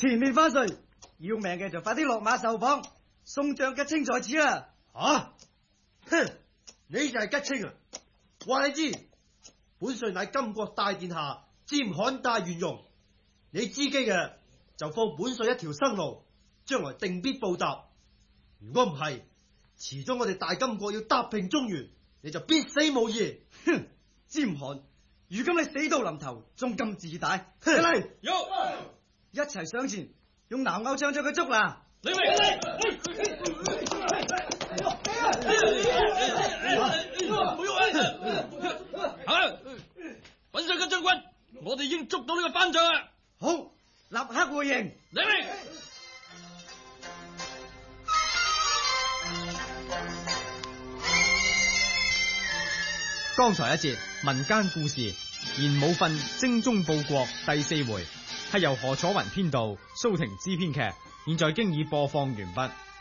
前面花絮，要命嘅就快啲落馬受訪，送將吉清在此啦。 哼，你就係吉清啊！話你知，本帥乃金國大殿下尖罕大元戎，你知機嘅就放本帥一條生路，將來定必報答。如果唔係，遲早我哋大金國要搭平中原，你就必死無疑。 哼，尖罕，如今你死到臨頭，仲咁自大，嚟，一齊上前，用南鈎槍將佢捉啦！ 你嚟！本帥嘅將軍，我哋已經捉到呢個班將啦。 好，立刻回營。 嚟！ 剛才一節民間故事《賢武訓精忠報國》第4回，係由何楚雲編導，蘇婷之編劇，現在經已播放完畢。